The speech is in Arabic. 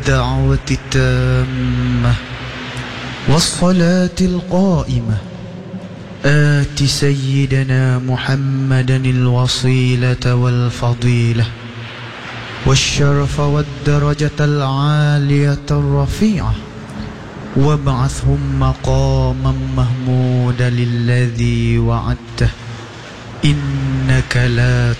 الدعوة التامة والصلاة القائمة آت سيدنا محمدا الوصيلة والفضيلة والشرف والدرجة العالية الرفيعة وابعثهم مقاما محمودا الذي وعدته إنك لا